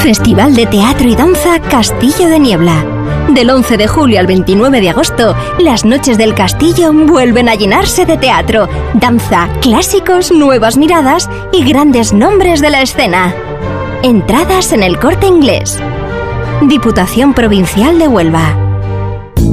Festival de Teatro y Danza Castillo de Niebla. Del 11 de julio al 29 de agosto, las noches del castillo vuelven a llenarse de teatro, danza, clásicos, nuevas miradas y grandes nombres de la escena. Entradas en El Corte Inglés. Diputación Provincial de Huelva.